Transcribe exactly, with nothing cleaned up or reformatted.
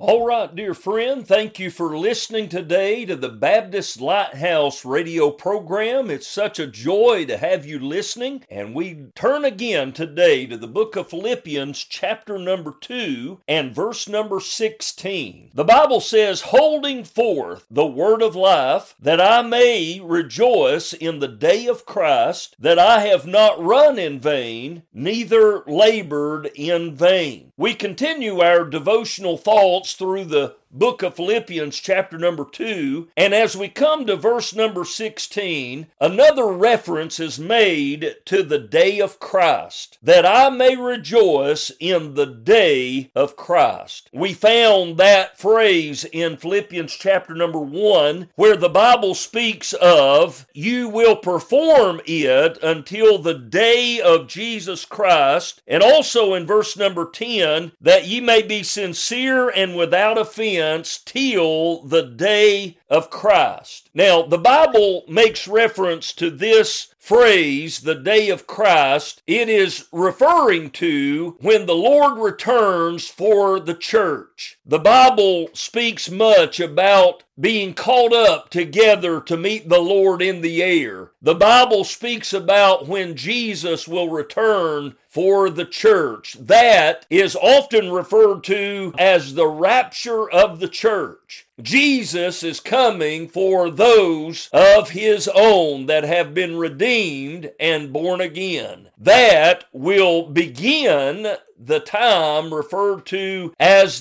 All right, dear friend, thank you for listening today to the Baptist Lighthouse radio program. It's such a joy to have you listening, and we turn again today to the book of Philippians, chapter number two, and verse number sixteen. The Bible says, "Holding forth the word of life, that I may rejoice in the day of Christ, that I have not run in vain, neither labored in vain." We continue our devotional thoughts through the book of Philippians chapter number two, and as we come to verse number sixteen, another reference is made to the day of Christ, that I may rejoice in the day of Christ. We found that phrase in Philippians chapter number one, where the Bible speaks of, "You will perform it until the day of Jesus Christ," and also in verse number ten, "that ye may be sincere and without offense till the day of Christ." Now, the Bible makes reference to this phrase, the day of Christ. It is referring to when the Lord returns for the church. The Bible speaks much about being caught up together to meet the Lord in the air. The Bible speaks about when Jesus will return for the church. That is often referred to as the rapture of the church. Jesus is coming for those of his own that have been redeemed and born again. That will begin the time referred to as